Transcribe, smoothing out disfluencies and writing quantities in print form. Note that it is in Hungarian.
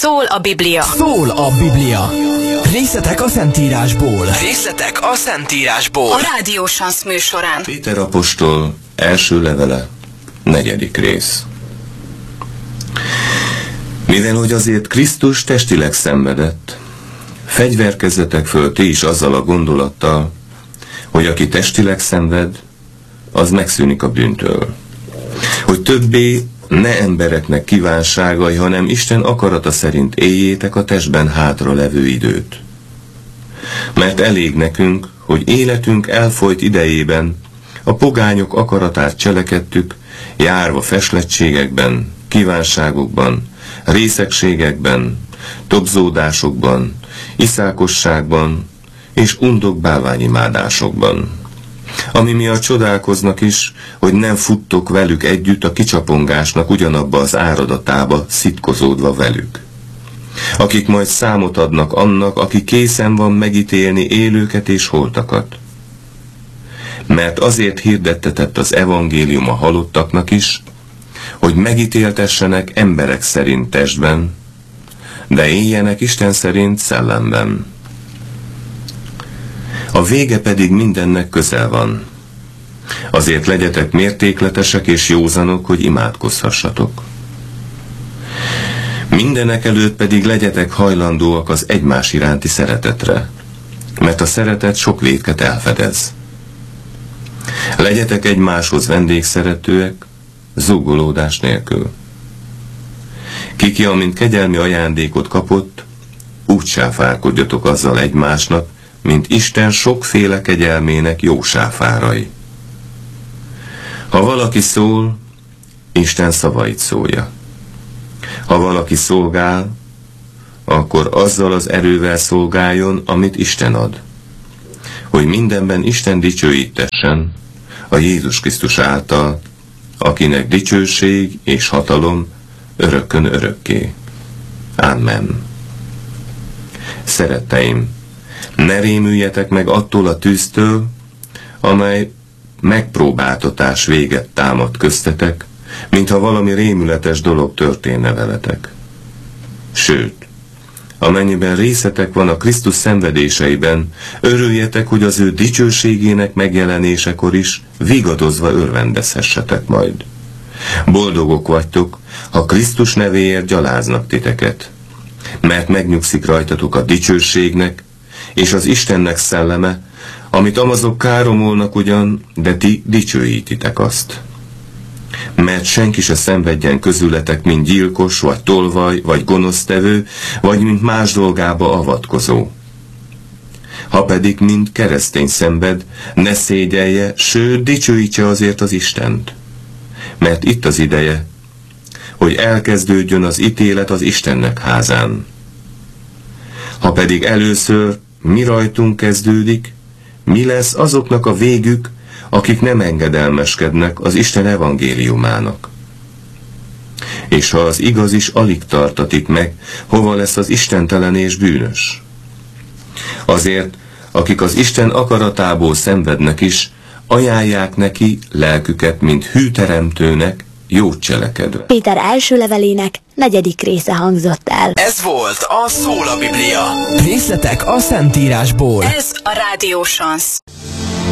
Szól a Biblia. Szól a Biblia. Részletek a Szentírásból. Részletek a Szentírásból. A Rádió Sansz műsorán. Péter apostol első levele, 4. rész. Mivel hogy azért Krisztus testileg szenvedett, fegyverkezzetek föl ti is azzal a gondolattal, hogy aki testileg szenved, az megszűnik a bűntől. Hogy többé ne embereknek kívánságai, hanem Isten akarata szerint éljétek a testben hátra levő időt. Mert elég nekünk, hogy életünk elfolyt idejében a pogányok akaratát cselekedtük, járva feslettségekben, kívánságokban, részegségekben, tobzódásokban, iszákosságban és undok bálványimádásokban. Ami miatt csodálkoznak is, hogy nem futtok velük együtt a kicsapongásnak ugyanabba az áradatába, szitkozódva velük. Akik majd számot adnak annak, aki készen van megítélni élőket és holtakat. Mert azért hirdettetett az evangélium a halottaknak is, hogy megítéltessenek emberek szerint testben, de éljenek Isten szerint szellemben. A vége pedig mindennek közel van. Azért legyetek mértékletesek és józanok, hogy imádkozhassatok. Mindenek előtt pedig legyetek hajlandóak az egymás iránti szeretetre, mert a szeretet sok vétket elfedez. Legyetek egymáshoz vendégszeretőek, zúgolódás nélkül. Kiki, amint kegyelmi ajándékot kapott, úgy sáfárkodjatok azzal egymásnak, mint Isten sokféle kegyelmének jó sáfárai. Ha valaki szól, Isten szavait szólja. Ha valaki szolgál, akkor azzal az erővel szolgáljon, amit Isten ad, hogy mindenben Isten dicsőítessen a Jézus Krisztus által, akinek dicsőség és hatalom örökkön örökké. Amen. Szeretteim, ne rémüljetek meg attól a tűztől, amely megpróbáltatás véget támad köztetek, mintha valami rémületes dolog történne veletek. Sőt, amennyiben részetek van a Krisztus szenvedéseiben, örüljetek, hogy az ő dicsőségének megjelenésekor is vigadozva örvendezhessetek majd. Boldogok vagytok, ha Krisztus nevéért gyaláznak titeket, mert megnyugszik rajtatok a dicsőségnek, és az Istennek szelleme, amit amazok káromolnak ugyan, de ti dicsőítitek azt. Mert senki se szenvedjen közületek, mint gyilkos, vagy tolvaj, vagy gonosztevő, vagy mint más dolgába avatkozó. Ha pedig mint keresztény szenved, ne szégyelje, sőt, dicsőítse azért az Istent. Mert itt az ideje, hogy elkezdődjön az ítélet az Istennek házán. Ha pedig először mi rajtunk kezdődik, mi lesz azoknak a végük, akik nem engedelmeskednek az Isten evangéliumának? És ha az igaz is alig tartatik meg, hova lesz az istentelen és bűnös? Azért, akik az Isten akaratából szenvednek is, ajánlják neki lelküket, mint hűteremtőnek, jót cselekedve. Péter első levelének 4. része hangzott el. Ez volt a Szól a Biblia. Részletek a Szentírásból. Ez a Rádió Sansz.